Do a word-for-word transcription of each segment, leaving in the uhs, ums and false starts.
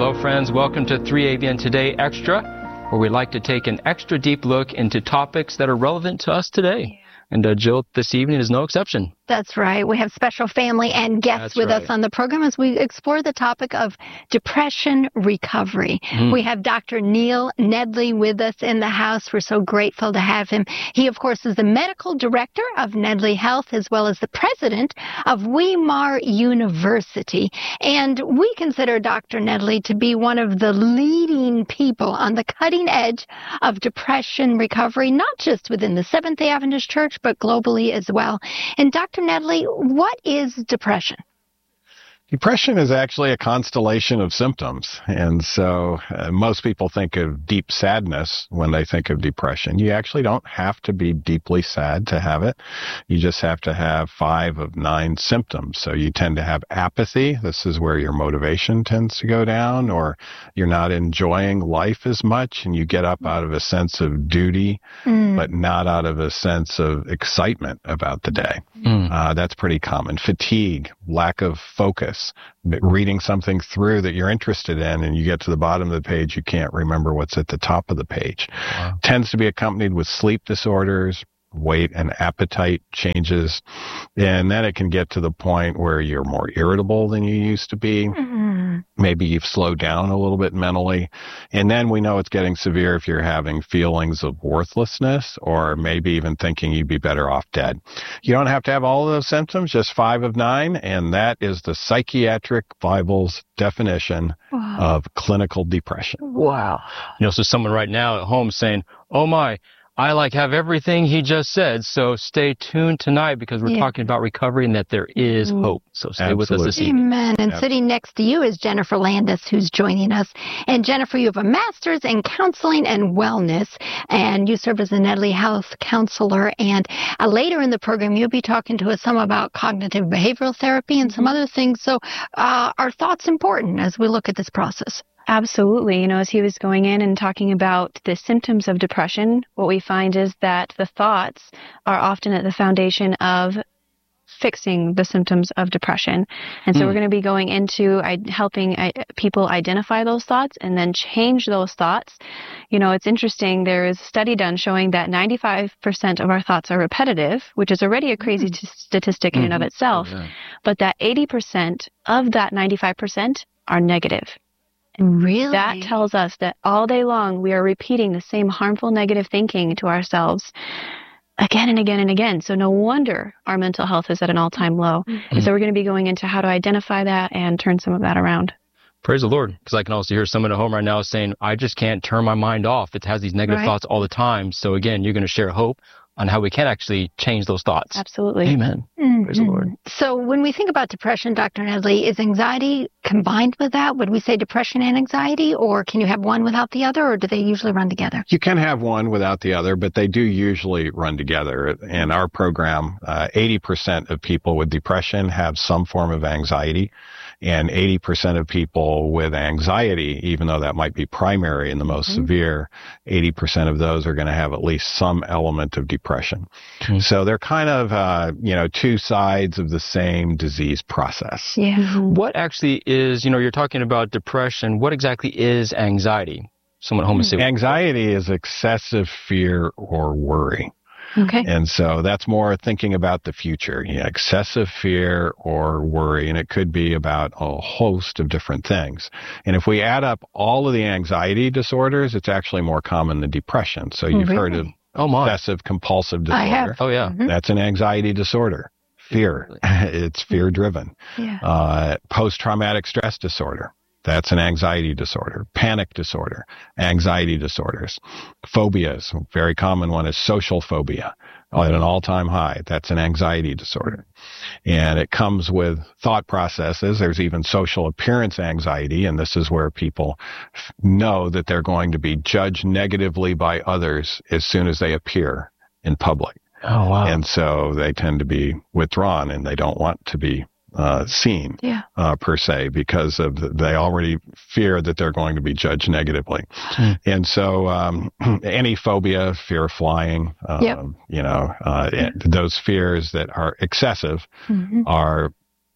Hello, friends. Welcome to three A B N Today Extra, where we like to take an extra deep look into topics that are relevant to us today. And uh, Jill, this evening is no exception. That's right. We have special family and guests That's with right. us on the program as we explore the topic of depression recovery. Mm. We have Doctor Neil Nedley with us in the house. We're so grateful to have him. He, of course, is the medical director of Nedley Health, as well as the president of Weimar University. And we consider Doctor Nedley to be one of the leading people on the cutting edge of depression recovery, not just within the Seventh-day Adventist Church, but globally as well. And Doctor Nedley, what is depression? Depression is actually a constellation of symptoms. And so uh, most people think of deep sadness when they think of depression. You actually don't have to be deeply sad to have it. You just have to have five of nine symptoms. So you tend to have apathy. This is where your motivation tends to go down, or you're not enjoying life as much and you get up out of a sense of duty, mm. but not out of a sense of excitement about the day. Mm. Uh, that's pretty common. Fatigue, lack of focus. Reading something through that you're interested in and you get to the bottom of the page, you can't remember what's at the top of the page. Wow. Tends to be accompanied with sleep disorders, weight and appetite changes, and then it can get to the point where you're more irritable than you used to be. Mm-hmm. Maybe you've slowed down a little bit mentally, and then we know it's getting severe if you're having feelings of worthlessness or maybe even thinking you'd be better off dead. You don't have to have all of those symptoms, just five of nine, and that is the Psychiatric Bible's definition wow. of clinical depression. Wow. You know, so someone right now at home saying, oh my, I like have everything he just said, so stay tuned tonight because we're yeah. talking about recovery and that there is mm. hope. So stay Absolutely. With us this evening. Amen. And Absolutely. Sitting next to you is Jennifer Landis, who's joining us. And Jennifer, you have a master's in counseling and wellness, and you serve as a Nedley Health counselor. And uh, later in the program, you'll be talking to us some about cognitive behavioral therapy and some other things. So uh, are thoughts important as we look at this process? Absolutely. You know, as he was going in and talking about the symptoms of depression, what we find is that the thoughts are often at the foundation of fixing the symptoms of depression. And so mm. we're going to be going into I, helping I, people identify those thoughts and then change those thoughts. You know, it's interesting. There is a study done showing that ninety-five percent of our thoughts are repetitive, which is already a crazy mm. t- statistic in mm-hmm. and of itself, oh, yeah. but that eighty percent of that ninety-five percent are negative. Really? That tells us that all day long we are repeating the same harmful negative thinking to ourselves again and again and again. So no wonder our mental health is at an all-time low. Mm-hmm. And so we're going to be going into how to identify that and turn some of that around. Praise the Lord. Because I can also hear someone at home right now saying, I just can't turn my mind off. It has these negative right. thoughts all the time. So again, you're going to share hope on how we can actually change those thoughts. Absolutely. Amen. Mm-hmm. Praise the Lord. So when we think about depression, Doctor Nedley, is anxiety combined with that? Would we say depression and anxiety, or can you have one without the other, or do they usually run together? You can have one without the other, but they do usually run together. In our program, uh, eighty percent of people with depression have some form of anxiety, and eighty percent of people with anxiety, even though that might be primary and the most mm-hmm. severe, eighty percent of those are going to have at least some element of depression. Mm-hmm. So they're kind of, uh, you know, two sides of the same disease process. Yeah. Mm-hmm. What actually is, you know, you're talking about depression. What exactly is anxiety? Someone at home would say. Anxiety is excessive fear or worry. Okay. And so that's more thinking about the future, you know, excessive fear or worry, and it could be about a host of different things. And if we add up all of the anxiety disorders, it's actually more common than depression. So you've really? heard of oh my. obsessive compulsive disorder. I have. Oh, yeah. Mm-hmm. That's an anxiety disorder. Fear. It's fear-driven. Yeah. Uh, post-traumatic stress disorder. That's an anxiety disorder. Panic disorder, anxiety disorders. Phobias, a very common one is social phobia at an all-time high. That's an anxiety disorder. And it comes with thought processes. There's even social appearance anxiety, and this is where people f- know that they're going to be judged negatively by others as soon as they appear in public. Oh, wow. And so they tend to be withdrawn, and they don't want to be uh, seen, yeah. uh, per se, because of the, they already fear that they're going to be judged negatively. Hmm. And so, um, any phobia, fear of flying, um, yep. you know, uh, mm-hmm. those fears that are excessive mm-hmm. are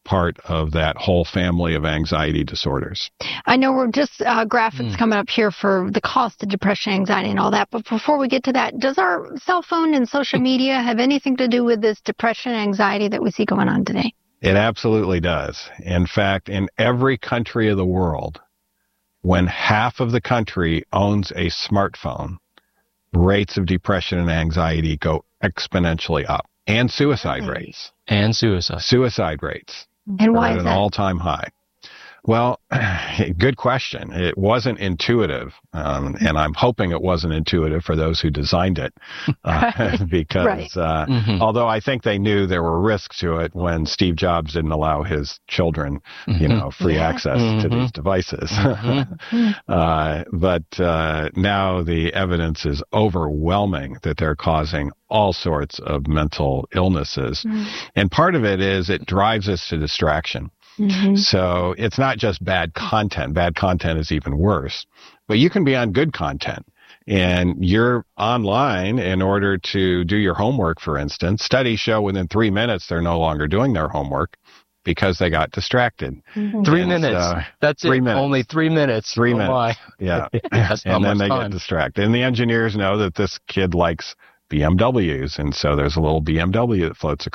part of that whole family of anxiety disorders. I know we're just uh, graphics Mm. coming up here for the cost of depression, anxiety, and all that. But before we get to that, does our cell phone and social media have anything to do with this depression and anxiety that we see going on today? It absolutely does. In fact, in every country of the world, when half of the country owns a smartphone, rates of depression and anxiety go exponentially up, and suicide Really? rates. And suicide. Suicide rates And are why at is an that? all-time high. Well, good question. It wasn't intuitive, um, and I'm hoping it wasn't intuitive for those who designed it, uh, because Right. uh, Mhm. although I think they knew there were risks to it when Steve Jobs didn't allow his children, you know, free Yeah. access to Mhm. these devices. Mhm. uh, but uh, now the evidence is overwhelming that they're causing all sorts of mental illnesses, Mm. and part of it is it drives us to distraction. Mhm. So it's not just bad content. Bad content is even worse. But you can be on good content. And you're online in order to do your homework, for instance. Studies show within three minutes they're no longer doing their homework because they got distracted. Mhm. Three And minutes. so- That's three it. minutes. Only three minutes. Three Oh, minutes. my. Yeah. That's not And then much they time. get distracted. And the engineers know that this kid likes B M Ws. And so there's a little B M W that floats across